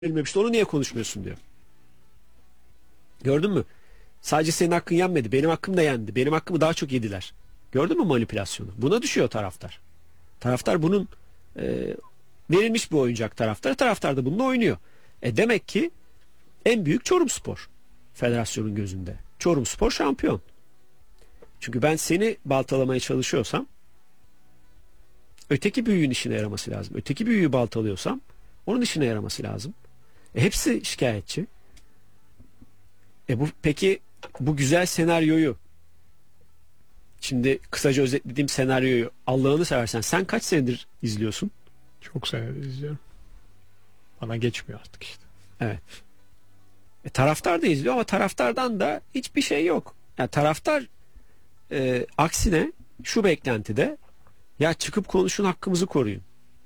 verilmemişti. Onu niye konuşmuyorsun diyor. Gördün mü? Sadece senin hakkın yenmedi. Benim hakkım da yendi. Benim hakkımı daha çok yediler. Gördün mü manipülasyonu? Buna düşüyor taraftar. Taraftar bunun verilmiş bir oyuncak taraftarı. Taraftar da bununla oynuyor. Demek ki en büyük Çorumspor federasyonun gözünde. Çorumspor şampiyon. Çünkü ben seni baltalamaya çalışıyorsam öteki büyüğün işine yaraması lazım. Öteki büyüğü baltalıyorsam onun işine yaraması lazım. Hepsi şikayetçi. Peki bu güzel senaryoyu, şimdi kısaca özetlediğim senaryoyu Allah'ını seversen sen kaç senedir izliyorsun? Çok senedir izliyorum. Bana geçmiyor artık işte. Evet. Taraftar da izliyor ama taraftardan da hiçbir şey yok. Yani taraftar aksine şu beklentide, ya çıkıp konuşun, hakkımızı koruyun.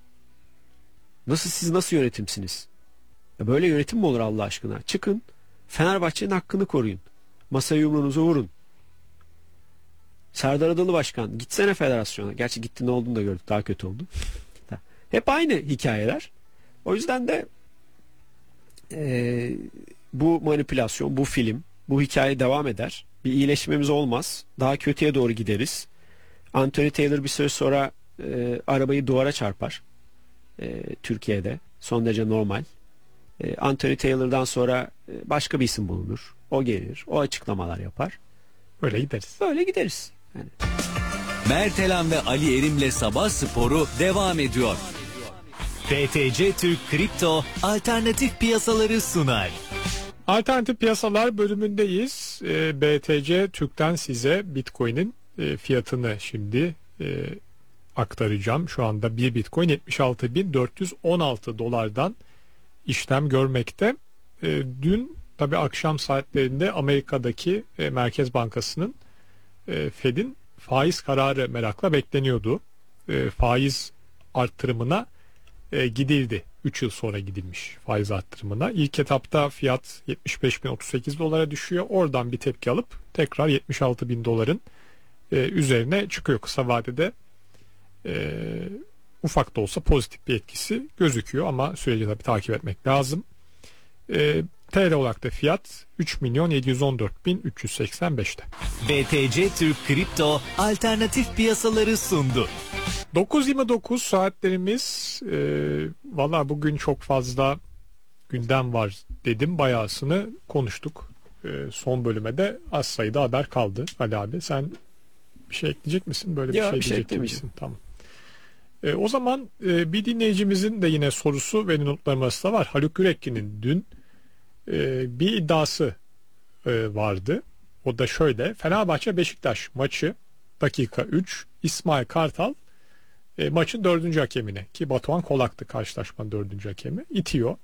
Siz nasıl yönetimsiniz? Böyle yönetim mi olur Allah aşkına? Çıkın, Fenerbahçe'nin hakkını koruyun. Masaya yumruğunuzu vurun. Serdar Adalı Başkan gitsene federasyona. Gerçi gitti, ne olduğunu da gördük, daha kötü oldu. Hep aynı hikayeler. O yüzden de bu manipülasyon, bu film, bu hikaye devam eder. Bir iyileşmemiz olmaz. Daha kötüye doğru gideriz. Anthony Taylor bir süre sonra arabayı duvara çarpar. Türkiye'de. Son derece normal. Anthony Taylor'dan sonra başka bir isim bulunur. O gelir. O açıklamalar yapar. Böyle gideriz. Böyle gideriz. Yani. Mertelan ve Ali Erim'le Sabah Sporu devam ediyor. BTC Türk Kripto alternatif piyasaları sunar. Alternatif piyasalar bölümündeyiz. BTC Türk'ten size Bitcoin'in fiyatını şimdi aktaracağım. Şu anda bir Bitcoin 76.416 dolardan işlem görmekte. Dün tabi akşam saatlerinde Amerika'daki Merkez Bankası'nın Fed'in faiz kararı merakla bekleniyordu. Faiz arttırımına gidildi. 3 yıl sonra gidilmiş faiz arttırımına. İlk etapta fiyat 75.038 dolara düşüyor. Oradan bir tepki alıp tekrar 76.000 doların üzerine çıkıyor. Kısa vadede ufak da olsa pozitif bir etkisi gözüküyor ama süreci tabii takip etmek lazım. TL olarak da fiyat 3.714.385'te. BTC Türk Kripto alternatif piyasaları sundu. 9.29 saatlerimiz. Valla bugün çok fazla gündem var dedim. Bayağısını konuştuk. Son bölüme de az sayıda haber kaldı. Ali abi sen bir şey ekleyecek misin? Böyle bir şey diyecek misin? Tamam. O zaman bir dinleyicimizin de yine sorusu ve notlarım arasında var. Haluk Yürekli'nin dün bir iddiası vardı. O da şöyle: Fenerbahçe Beşiktaş maçı dakika 3, İsmail Kartal maçın 4. hakemine, ki Batuhan Kolak'tı karşılaşmanın 4. hakemi, itiyor.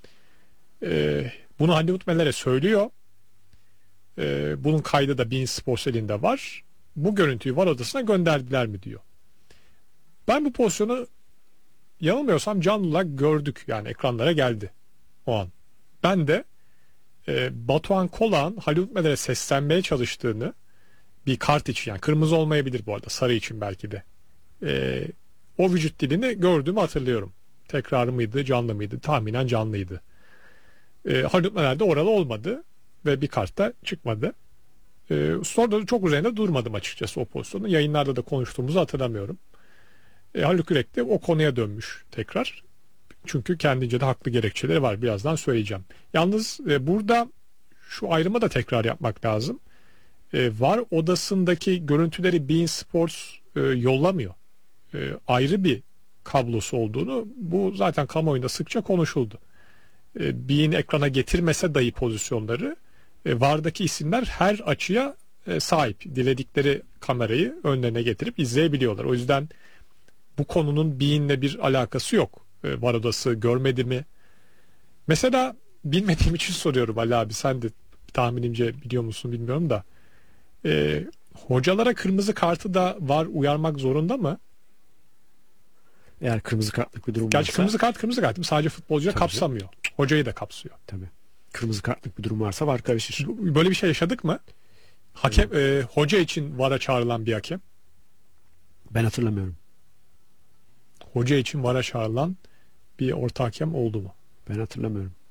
Bunu Hande Utmeler'e söylüyor. Bunun kaydı da Bein Sports elinde var. Bu görüntüyü VAR odasına gönderdiler mi diyor. Ben bu pozisyonu yanılmıyorsam canlı olarak gördük, yani ekranlara geldi o an. Ben de Batuhan Kolak'ın Halil Utmeler'e seslenmeye çalıştığını, bir kart için, yani kırmızı olmayabilir bu arada, sarı için belki de, o vücut dilini gördüğümü hatırlıyorum. Tekrar mıydı, canlı mıydı? Tahminen canlıydı. Halil Utmeler de oralı olmadı ve bir kart da çıkmadı. Sonra da çok üzerinde durmadım açıkçası o pozisyonu. Yayınlarda da konuştuğumuzu hatırlamıyorum. Haluk Yürek de o konuya dönmüş tekrar. Çünkü kendince de haklı gerekçeleri var. Birazdan söyleyeceğim. Yalnız burada şu ayrımı da tekrar yapmak lazım. VAR odasındaki görüntüleri Bein Sports yollamıyor. Ayrı bir kablosu olduğunu, bu zaten kamuoyunda sıkça konuşuldu. Bein ekrana getirmese dahi pozisyonları, VAR'daki isimler her açıya sahip. Diledikleri kamerayı önlerine getirip izleyebiliyorlar. O yüzden bu konunun Bein'le bir alakası yok. VAR odası görmedi mi? Mesela bilmediğim için soruyorum Ali abi, sen de tahminimce biliyor musun bilmiyorum da, hocalara kırmızı kartı da VAR uyarmak zorunda mı? Eğer kırmızı kartlık bir durum varsa. Gerçi kırmızı kart sadece futbolcuya kapsamıyor. Hocayı da kapsıyor. Tabii. Kırmızı kartlık bir durum varsa VAR karışır. Böyle bir şey yaşadık mı? Hakem, hoca için VAR'a çağrılan bir hakem. Ben hatırlamıyorum. Hoca için VAR'a çağrılan bir orta hakem oldu mu? Ben hatırlamıyorum.